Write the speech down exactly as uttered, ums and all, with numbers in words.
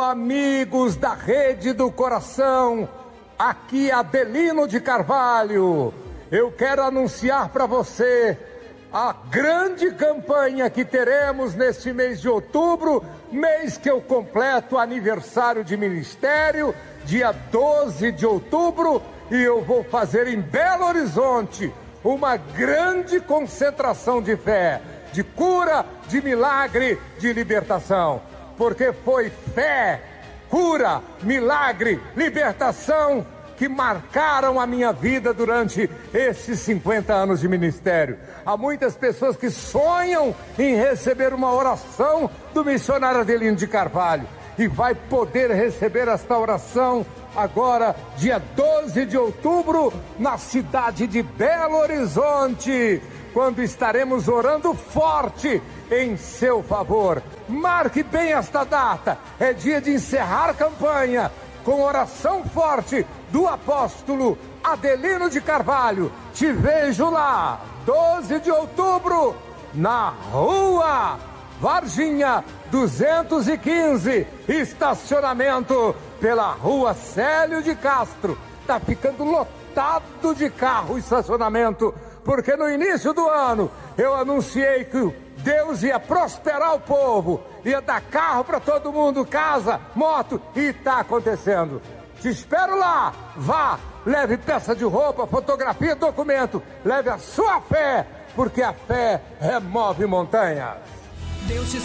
amigos da Rede do Coração, aqui Adelino de Carvalho. Eu quero anunciar para você a grande campanha que teremos neste mês de outubro, mês que eu completo aniversário de ministério, dia doze de outubro, e eu vou fazer em Belo Horizonte uma grande concentração de fé, de cura, de milagre, de libertação. Porque foi fé, cura, milagre, libertação que marcaram a minha vida durante esses cinquenta anos de ministério. Há muitas pessoas que sonham em receber uma oração do missionário Adelino de Carvalho e vai poder receber esta oração agora, dia doze de outubro, na cidade de Belo Horizonte, quando estaremos orando forte em seu favor. Marque bem esta data, é dia de encerrar a campanha com oração forte do apóstolo Adelino de Carvalho. Te vejo lá, doze de outubro, na rua Varginha duzentos e quinze, estacionamento pela rua Célio de Castro. Tá ficando lotado de carro o estacionamento, porque no início do ano eu anunciei que Deus ia prosperar o povo, ia dar carro para todo mundo, casa, moto, e tá acontecendo. Te espero lá, vá, leve peça de roupa, fotografia, documento, leve a sua fé, porque a fé remove montanhas. Deus te